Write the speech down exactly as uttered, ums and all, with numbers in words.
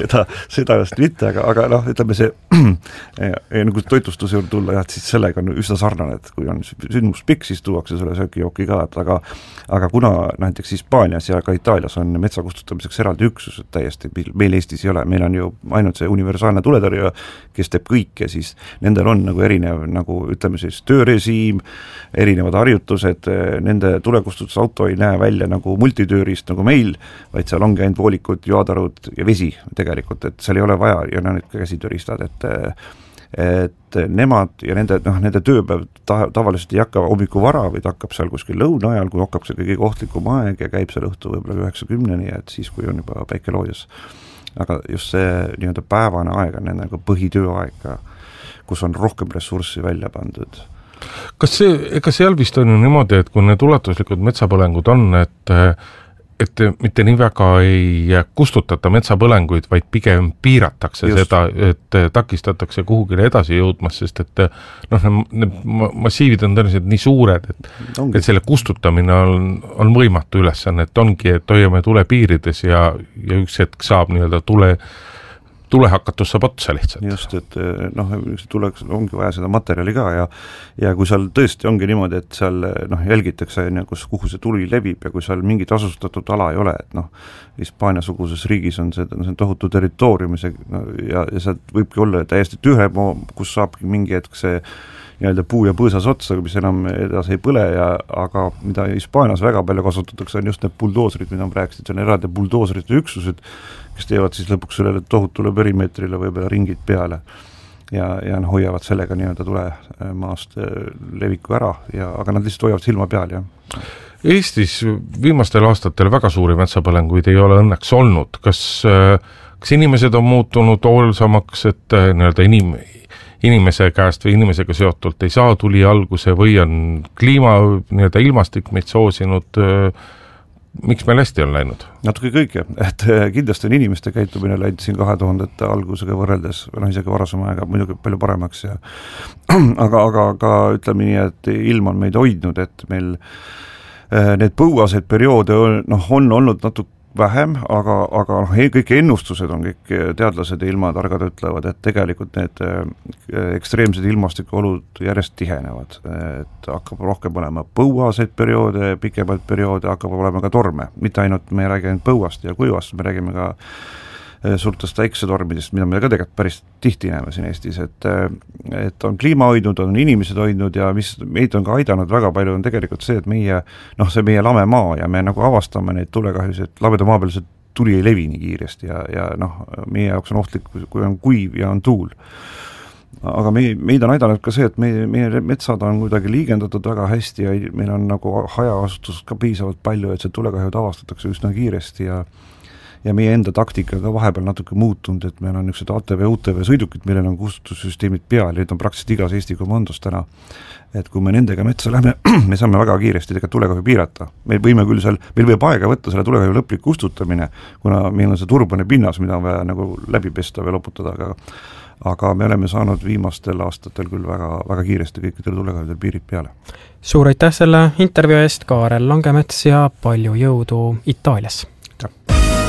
seda, seda just mitte, aga, aga noh, ütleme see ja, ja nagu toitlustuse juurde tulla, jah, siis sellega on üsna sarnane, et kui on sündmuspikk, siis tuuakse selle söökijooki ka, et aga, aga kuna näiteks Hispaanias ja ka Itaalias on metsa kustutamiseks eraldi üksused täiesti, meil Eestis ei ole, meil on ju ainult see universaalne tuletõrje, kes teeb kõike, siis nendel on nagu erinev, nagu ütleme siis töörežiim, erinevad harjutused, nende tulekustutusauto ei näe välja nagu multitöörist nagu meil, vaid seal ongi ainult voolikud, joadarud ja vesi tegelikult, et seal ei ole vaja ja need käsitööristad, et et nemad ja nende, noh, nende tööpäev ta, tavaliselt ei hakka hommiku vara, vaid hakkab seal kuskil lõuna ajal, kui hakkab see kõige ohtlikum aeg ja käib seal õhtu võib-olla üheksakümneni, et siis, kui on juba päike loojas. Aga just see nii-öelda päevane aeg on nende nagu põhitööaeg, kus on rohkem ressurssi välja pandud. Kas see, ega seal vist on ju niimoodi, et kui need ulatuslikud metsapõlengud on, et et mitte nii väga ei kustutata metsapõlenguid, vaid pigem piiratakse Just. seda, et takistatakse kuhugile edasi jõudmas, sest et noh, need massiivid on tõenäoliselt nii suured, et, et selle kustutamine on, on võimatu ülesanne, et ongi, et hoiame tule piirides ja, ja üks hetk saab nii-öelda tule tulehakatus saab otsa lihtsalt. Just, et noh, tuleks, ongi vaja seda materjali ka ja ja kui seal tõesti ongi niimoodi, et seal noh, jälgitakse, kus, kuhu see tuli levib ja kui seal mingit asustatud ala ei ole, et noh, Hispaania-suguses riigis on see, see tohutu territoorium ja, ja see võibki olla täiesti tühe, kus saabki mingi hetk see nii-öelda puu ja põõsas otsa, mis enam edasi ei põle, ja, aga mida Hispaanias väga palju kasutatakse, on just need buldoosrid, mida on rääkisid, see on eraldi buldoosrite üksused, kes teevad siis lõpuks sellele tohutule perimeetrile võib-olla ringid peale ja, ja hoiavad sellega nii-öelda tule maast leviku ära, ja, aga nad lihtsalt hoiavad silma peal. Ja. Eestis viimastel aastatel väga suuri metsapõlenguid ei ole õnneks olnud. Kas, kas inimesed on muutunud hoolsamaks, et nii-öelda inim, inimese käest või inimesega seotult ei saa tuli alguse või on kliima, nii-öelda ilmastik meid soosinud? Miks meil hästi on läinud? Natuke kõike, et kindlasti on inimeste käitumine läinud siin kahe tuhandete algusega võrreldes, no isegi varasema aega muidugi palju paremaks, ja aga, aga, aga ütleme nii, et ilm on meid hoidnud, et meil need põuaseid perioode on, noh, on olnud natuke vähem, aga, aga noh, kõik ennustused on kõik teadlased ja ilmatargad ütlevad, et tegelikult need ekstreemsed ilmastikuolud järjest tihenevad, et hakkab rohkem olema põuaseid perioode, pikemaid perioode, hakkab olema ka torme, mitte ainult me räägime põuast ja kuivast, me räägime ka suurtest väiksetormidest, mida me ka tegelikult päris tihti näeme siin Eestis, et, et on kliima hoidnud, on inimesed hoidnud ja mis meid on ka aidanud väga palju, on tegelikult see, et meie, noh, see meie lame maa ja me nagu avastame neid tulekahjusid, et lameda maa peal see tuli ei levi nii kiiresti ja, ja noh, meie jaoks on ohtlik, kui on kuiv ja on tuul. Aga me, meid on aidanud ka see, et meie, meie metsad on kuidagi liigendatud väga hästi ja meil on nagu hajaasutust ka piisavalt palju, et see tulekahjud avastatakse üsna kiiresti ja ja meie enda taktika ka vahepeal natuke muutunud, et meil on niisugused A T V, U T V sõidukid, millel on kustutussüsteemid peal, need on praktiliselt igas Eesti komandos täna, et kui me nendega metsa lähme, me saame väga kiiresti tegelikult tulekahju piirata. Meil võime küll seal, meil võib aega võtta selle tulekahju lõplik kustutamine, kuna meil on see turbane pinnas, mida on vaja nagu läbi pesta või loputada, aga, aga me oleme saanud viimastel aastatel küll väga, väga kiiresti kõikidel tulekahjudel piirid peale. Suur aitäh selle intervjuu eest, Kaarel Langemets, ja palju jõudu Itaalias!